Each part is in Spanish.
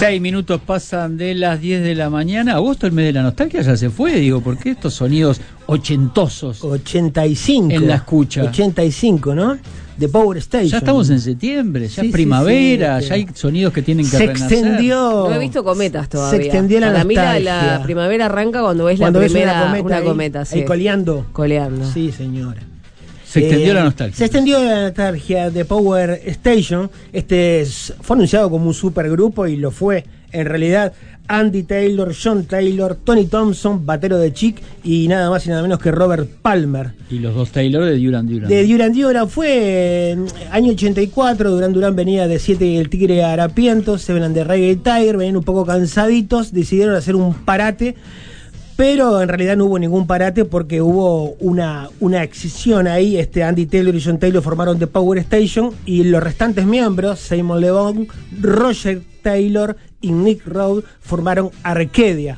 6 minutos pasan de las 10 de la mañana. Agosto, el mes de la nostalgia, ya se fue, digo, ¿por qué estos sonidos ochentosos 85 en la escucha? 85, ¿no? De Power Station. Ya estamos en septiembre, ya Sí, es primavera, sí, sí. ya hay sonidos que tienen que Se renacer. extendió. No he visto cometas todavía. Se extendió la Para mí nostalgia. la primavera arranca cuando ves Cuando la ves primera una cometa, sí. ahí coleando. Coleando. Sí, señora. Se extendió la nostalgia. Se extendió la nostalgia de Power Station. Fue anunciado como un supergrupo y lo fue. En realidad, Andy Taylor, John Taylor, Tony Thompson, batero de Chic y nada más y nada menos que Robert Palmer. Y los dos Taylor de Duran Duran. De Duran Duran fue año 84. Duran Duran venía de 7 y el Tigre Harapiento. Se ven de Reggae Tiger, venían un poco cansaditos. Decidieron hacer un parate. Pero en realidad no hubo ningún parate porque hubo una excisión ahí. Andy Taylor y John Taylor formaron The Power Station y los restantes miembros, Simon Le Bon, Roger Taylor y Nick Rhodes, formaron Arcadia.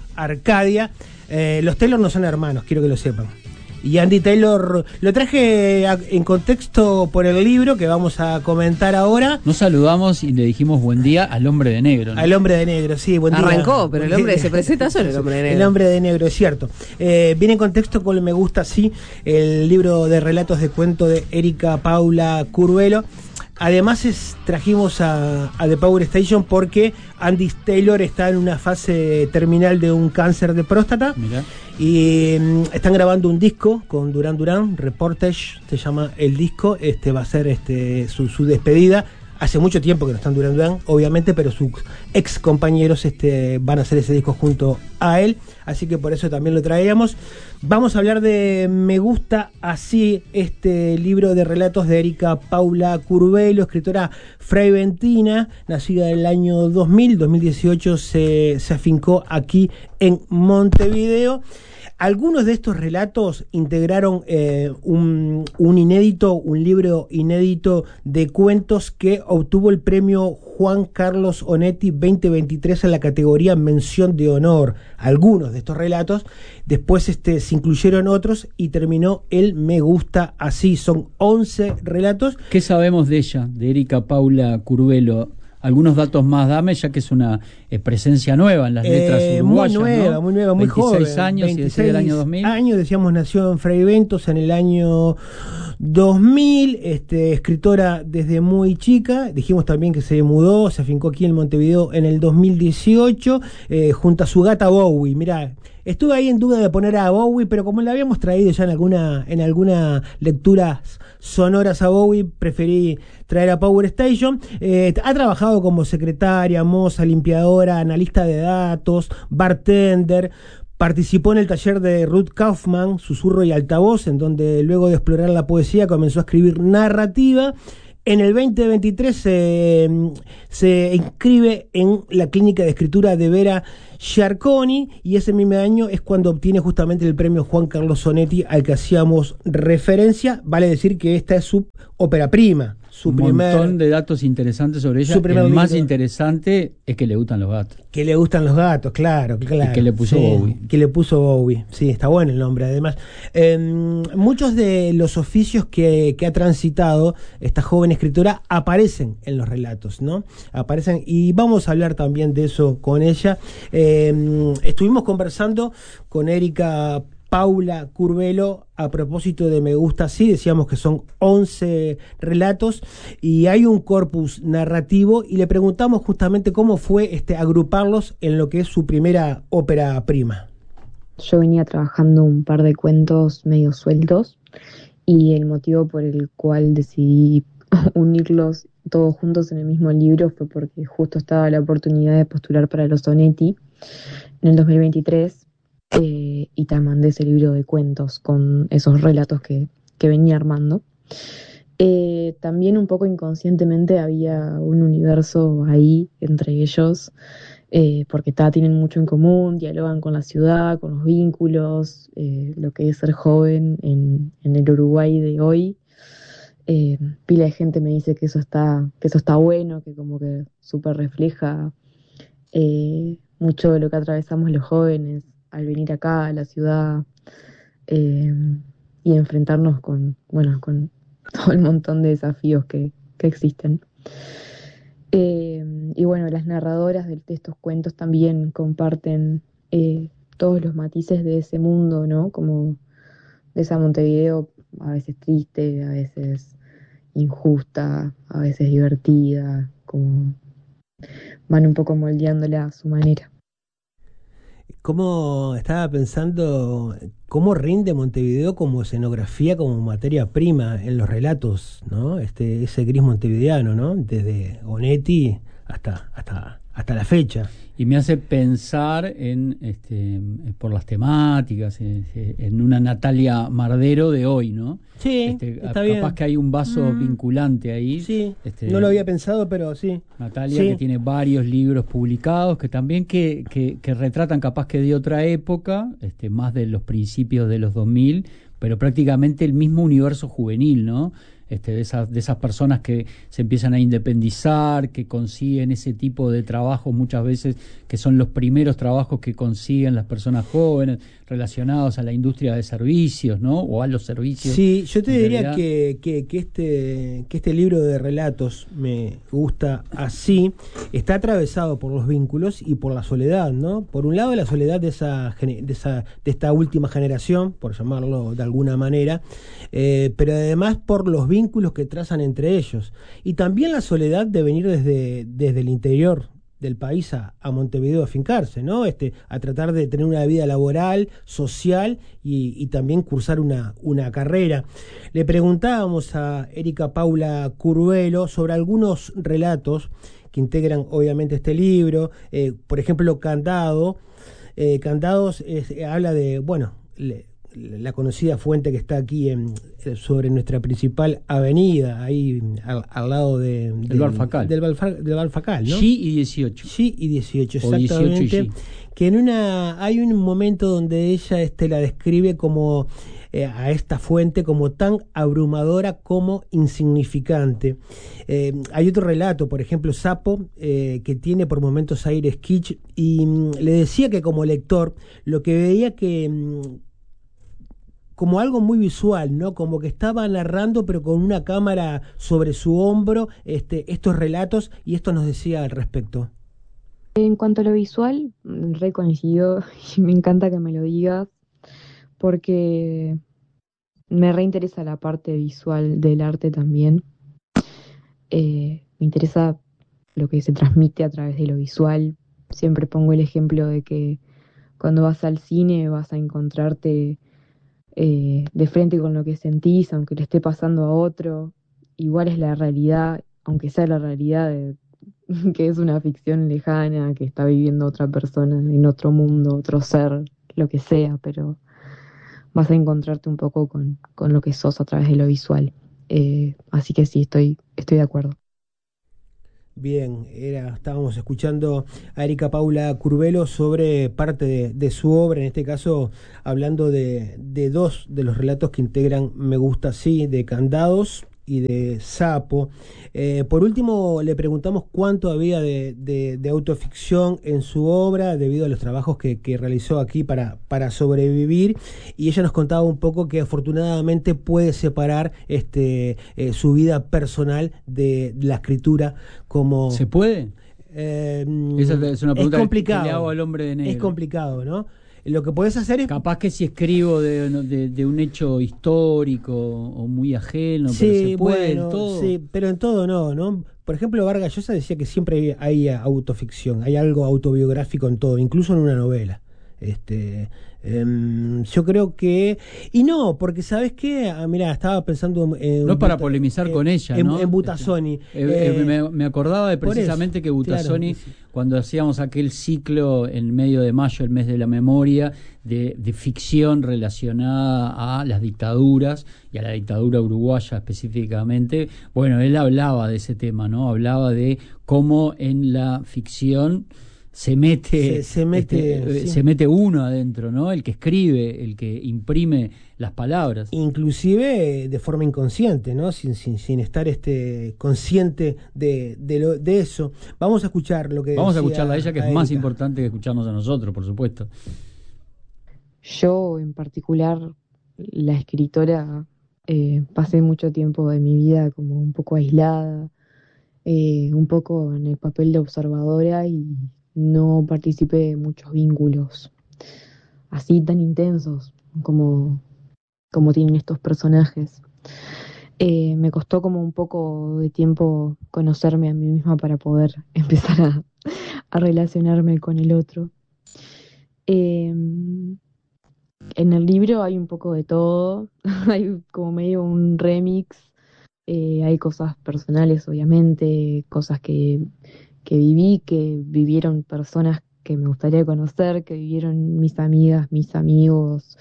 Los Taylor no son hermanos, quiero que lo sepan. Y Andy Taylor lo traje en contexto por el libro que vamos a comentar ahora. Nos saludamos y le dijimos buen día al hombre de negro, ¿no? Al hombre de negro, sí, buen día. Arrancó, pero el hombre se presenta solo, el hombre de negro. El hombre de negro, es cierto. Viene en contexto con Me Gusta Sí, el libro de relatos de cuento de Erika Paula Curvelo. Además trajimos a The Power Station porque Andy Taylor está en una fase terminal de un cáncer de próstata. Mirá. Y están grabando un disco con Duran Duran, Reportage se llama el disco. Va a ser su despedida. Hace mucho tiempo que no están Duran Duran, obviamente, pero sus ex compañeros van a hacer ese disco junto a él, así que por eso también lo traíamos. Vamos a hablar de Me Gusta Así, este libro de relatos de Erika Paula Curvelo, escritora fraiventina, nacida en el año 2018, se afincó aquí en Montevideo. Algunos de estos relatos integraron un libro inédito de cuentos que obtuvo el premio Juan Carlos Onetti 2023 en la categoría Mención de Honor. Algunos de estos relatos, después se incluyeron otros y terminó el Me Gusta Así. Son 11 relatos. ¿Qué sabemos de ella, de Erika Paula Curvelo? Algunos datos más, dame, ya que es una presencia nueva en las letras uruguayas, muy nueva, muy joven. 26 años, 26 y del año 2000. Años, decíamos, nació en Frei Ventos en el año 2000, escritora desde muy chica. Dijimos también que se mudó, se afincó aquí en Montevideo en el 2018, junto a su gata Bowie. Mirá, estuve ahí en duda de poner a Bowie, pero como la habíamos traído ya en alguna lectura sonoras a Bowie, preferí traer a Power Station. Ha trabajado como secretaria, moza, limpiadora, analista de datos, bartender. Participó en el taller de Ruth Kaufman, Susurro y Altavoz, en donde luego de explorar la poesía comenzó a escribir narrativa. En el 2023 se inscribe en la clínica de escritura de Vera Giarconi y ese mismo año es cuando obtiene justamente el premio Juan Carlos Onetti al que hacíamos referencia. Vale decir que esta es su ópera prima. Un montón de datos interesantes sobre ella. El más interesante es que le gustan los gatos. Que le gustan los gatos, claro. Y que le puso Bowie. Que le puso Bowie. Sí, está bueno el nombre, además. Muchos de los oficios que ha transitado esta joven escritora aparecen en los relatos, ¿no? Aparecen, y vamos a hablar también de eso con ella. Estuvimos conversando con Erika Paula Curvelo a propósito de Me Gusta Así. Decíamos que son 11 relatos y hay un corpus narrativo y le preguntamos justamente cómo fue agruparlos en lo que es su primera ópera prima. Yo venía trabajando un par de cuentos medio sueltos y el motivo por el cual decidí unirlos todos juntos en el mismo libro fue porque justo estaba la oportunidad de postular para los Onetti en el 2023. Y te mandé ese libro de cuentos con esos relatos que venía armando. También un poco inconscientemente había un universo ahí entre ellos, porque tienen mucho en común, dialogan con la ciudad, con los vínculos, lo que es ser joven en el Uruguay de hoy. Pila de gente me dice que eso está bueno, que como que súper refleja mucho de lo que atravesamos los jóvenes al venir acá a la ciudad y enfrentarnos con todo el montón de desafíos que existen. Y bueno, las narradoras de estos cuentos también comparten todos los matices de ese mundo, ¿no? Como de esa Montevideo a veces triste, a veces injusta, a veces divertida, como van un poco moldeándola a su manera. ¿Cómo estaba pensando, cómo rinde Montevideo como escenografía, como materia prima en los relatos, ¿no? Ese gris montevideano, ¿no? Desde Onetti hasta la fecha. Y me hace pensar por las temáticas, en una Natalia Mardero de hoy, ¿no? Sí, está bien. Capaz que hay un vaso vinculante ahí. Sí, no lo había pensado, pero sí. Natalia, sí. que tiene varios libros publicados, que también que retratan capaz que de otra época, más de los principios de los 2000, pero prácticamente el mismo universo juvenil, ¿no? De esas personas que se empiezan a independizar, que consiguen ese tipo de trabajos muchas veces, que son los primeros trabajos que consiguen las personas jóvenes relacionados a la industria de servicios, ¿no? O a los servicios. Sí, yo te diría que este libro de relatos me gusta así, está atravesado por los vínculos y por la soledad, ¿no? Por un lado la soledad de esta última generación, por llamarlo de alguna manera, pero además por los vínculos que trazan entre ellos. Y también la soledad de venir desde el interior del país a Montevideo a fincarse, ¿no? A tratar de tener una vida laboral, social y también cursar una carrera. Le preguntábamos a Erika Paula Curvelo sobre algunos relatos que integran obviamente este libro, por ejemplo, Candados habla de, bueno, la conocida fuente que está aquí sobre nuestra principal avenida, ahí al lado del Balfacal. Del Balfacal, ¿no? G y 18. G y 18, o exactamente. 18 y G. Que hay un momento donde ella la describe como a esta fuente como tan abrumadora como insignificante. Hay otro relato, por ejemplo, Sapo, que tiene por momentos aires kitsch, y le decía que como lector lo que veía como algo muy visual, ¿no? Como que estaba narrando, pero con una cámara sobre su hombro, estos relatos, y esto nos decía al respecto. En cuanto a lo visual, re coincido y me encanta que me lo digas, porque me reinteresa la parte visual del arte también. Me interesa lo que se transmite a través de lo visual. Siempre pongo el ejemplo de que cuando vas al cine vas a encontrarte de frente con lo que sentís, aunque le esté pasando a otro. Igual es la realidad, aunque sea la realidad de que es una ficción lejana, que está viviendo otra persona en otro mundo, otro ser, lo que sea, pero vas a encontrarte un poco con lo que sos a través de lo visual. Así que sí, estoy de acuerdo. Bien, estábamos escuchando a Erika Paula Curvelo sobre parte de su obra, en este caso hablando de dos de los relatos que integran Me Gusta Así, de Candados y de Sapo. Por último, le preguntamos cuánto había de autoficción en su obra debido a los trabajos que realizó aquí para sobrevivir, y ella nos contaba un poco que afortunadamente puede separar su vida personal de la escritura. Como ¿Se puede? Esa es una pregunta que le hago al hombre de negro. Es complicado, ¿no? Lo que podés hacer es... Capaz que si escribo de un hecho histórico o muy ajeno, sí, pero se puede en bueno, todo. Sí, pero en todo no. Por ejemplo, Vargas Llosa decía que siempre hay autoficción, hay algo autobiográfico en todo, incluso en una novela. Yo creo que... Y no, porque ¿sabes qué? Mirá, estaba pensando en... No es para polemizar con ella, ¿no? En Butazzoni. Me acordaba de precisamente que Butazzoni, claro, cuando hacíamos aquel ciclo en medio de mayo, el mes de la memoria, de ficción relacionada a las dictaduras y a la dictadura uruguaya específicamente, bueno, él hablaba de ese tema, ¿no? Hablaba de cómo en la ficción se mete uno adentro, ¿no? El que escribe, el que imprime las palabras. Inclusive de forma inconsciente, ¿no? Sin estar consciente de eso. Vamos a escuchar lo que Vamos a escucharla a ella, que es más Erika. importante que escucharnos a nosotros, por supuesto. Yo, en particular, la escritora, pasé mucho tiempo de mi vida como un poco aislada, un poco en el papel de observadora y no participé de muchos vínculos así tan intensos como tienen estos personajes. Me costó como un poco de tiempo conocerme a mí misma para poder empezar a relacionarme con el otro. Eh, en el libro hay un poco de todo, hay como medio un remix, hay cosas personales, obviamente, cosas que viví, que vivieron personas que me gustaría conocer, que vivieron mis amigas, mis amigos,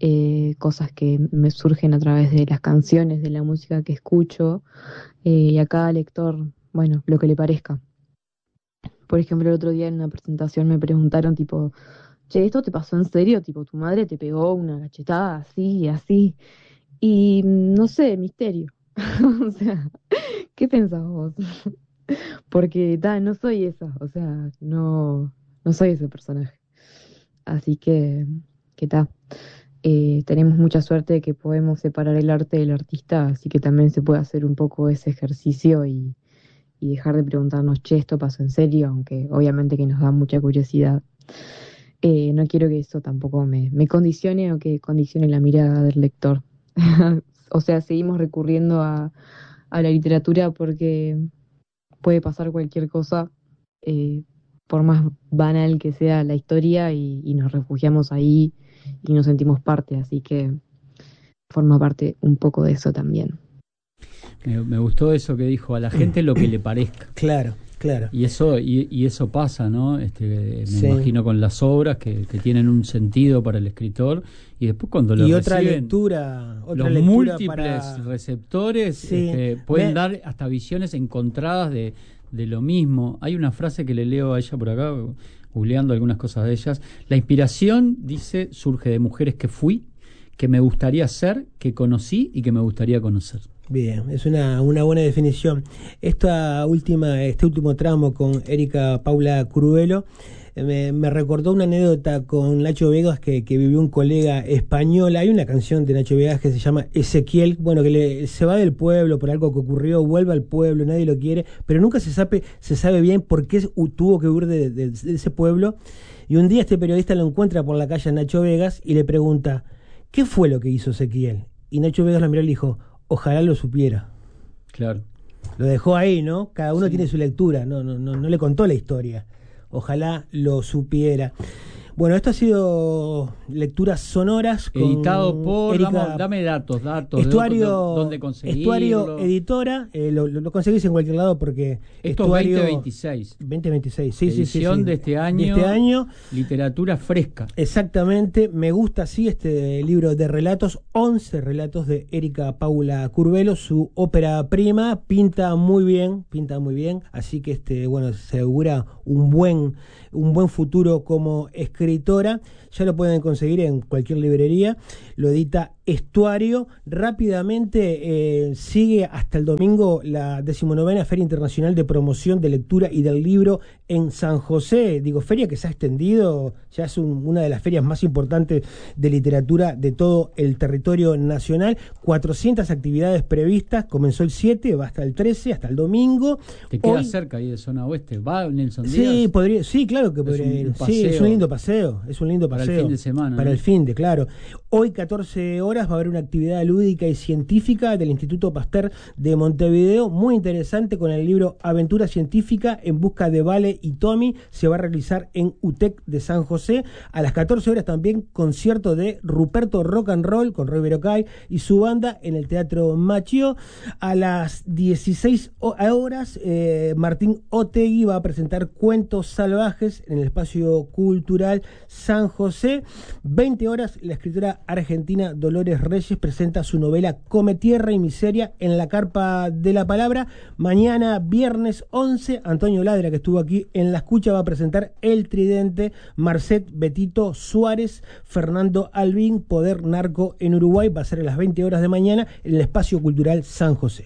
cosas que me surgen a través de las canciones, de la música que escucho, y a cada lector, bueno, lo que le parezca. Por ejemplo, el otro día en una presentación me preguntaron tipo, che, ¿esto te pasó en serio? Tipo, tu madre te pegó una cachetada así y así. Y no sé, misterio. O sea, ¿qué pensás vos? Porque no soy esa, o sea, no soy ese personaje. Así que tenemos mucha suerte de que podemos separar el arte del artista, así que también se puede hacer un poco ese ejercicio y dejar de preguntarnos, che, esto pasó en serio, aunque obviamente que nos da mucha curiosidad. No quiero que eso tampoco me condicione o que condicione la mirada del lector. O sea, seguimos recurriendo a la literatura porque puede pasar cualquier cosa, eh, por más banal que sea la historia, y nos refugiamos ahí y nos sentimos parte, así que forma parte un poco de eso también. Me gustó eso que dijo, a la gente lo que le parezca. Claro, claro. Y eso pasa, ¿no? Me Sí. imagino con las obras que tienen un sentido para el escritor, y después cuando lo Y otra reciben, lectura, los lectura múltiples receptores Sí. pueden dar hasta visiones encontradas de lo mismo. Hay una frase que le leo a ella por acá, googleando algunas cosas de ellas. La inspiración, dice, surge de mujeres que fui, que me gustaría ser, que conocí y que me gustaría conocer. Bien, es una buena definición. Este último tramo con Erika Paula Curvelo me recordó una anécdota con Nacho Vegas que vivió un colega español. Hay una canción de Nacho Vegas que se llama Ezequiel, bueno, que se va del pueblo por algo que ocurrió, vuelve al pueblo, nadie lo quiere, pero nunca se sabe bien por qué tuvo que huir de ese pueblo. Y un día este periodista lo encuentra por la calle a Nacho Vegas y le pregunta, ¿qué fue lo que hizo Ezequiel? Y Nacho Vegas lo miró y le dijo, ojalá lo supiera. Claro. Lo dejó ahí, ¿no? Cada uno tiene su lectura, no le contó la historia. Ojalá lo supiera. Bueno, esto ha sido Lecturas Sonoras con editado por Erika, dame datos Estuario, dónde conseguirlo. Estuario Editora, lo conseguís en cualquier lado porque esto Estuario, es 2026. sí, edición sí. de este año. Literatura fresca. Exactamente, me gusta así este libro de relatos, 11 relatos de Erika Paula Curvelo, su ópera prima, pinta muy bien, así que bueno, se augura un buen futuro como escritora. Ya lo pueden conseguir en cualquier librería, lo edita Estuario. Rápidamente sigue hasta el domingo la 19ª Feria Internacional de Promoción de Lectura y del Libro en San José. Digo, feria que se ha extendido, ya es una de las ferias más importantes de literatura de todo el territorio nacional. 400 actividades previstas, comenzó el 7, va hasta el 13, hasta el domingo. ¿Te queda cerca ahí de zona oeste? ¿Va Nelson Sí, Díaz? sí, claro que podría ir. Sí, es un lindo paseo, para el fin de semana. Para el fin de, claro. Hoy 14 horas va a haber una actividad lúdica y científica del Instituto Pasteur de Montevideo, muy interesante, con el libro Aventura Científica en busca de Vale y Tommy. Se va a realizar en UTEC de San José. A las 14 horas también concierto de Ruperto Rock and Roll con Roy Berocay y su banda en el Teatro Machio. A las 16 horas Martín Otegui va a presentar Cuentos Salvajes en el Espacio Cultural San José. 20 horas la escritora argentina Dolores Reyes presenta su novela Come Tierra y Miseria en la Carpa de la Palabra. Mañana viernes 11 Antonio Ladra, que estuvo aquí en la escucha, va a presentar El Tridente. Marcet Betito Suárez, Fernando Albín, Poder Narco en Uruguay, va a ser a las 20 horas de mañana en el Espacio Cultural San José.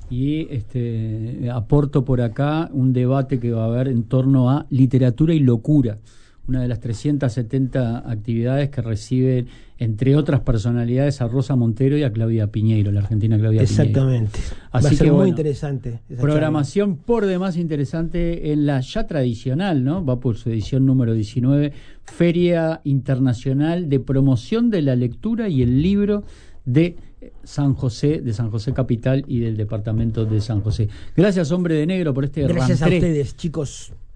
Y aporto por acá un debate que va a haber en torno a literatura y locura. una de las 370 actividades que reciben, entre otras personalidades, a Rosa Montero y a Claudia Piñeiro, la argentina Claudia Piñeiro. Exactamente. Así Va a ser que, muy bueno, interesante. Esa programación por demás interesante en la ya tradicional, ¿no? Va por su edición número 19, Feria Internacional de Promoción de la Lectura y el Libro de San José Capital y del departamento de San José. Gracias, Hombre de Negro, por este charla. Gracias rantré. a ustedes, chicos.